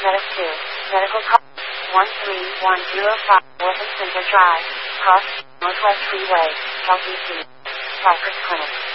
Medic 2, Medical Call 13105 Worthing Center Drive, Cross, Northwest Freeway, LTC, Cypress Clinic.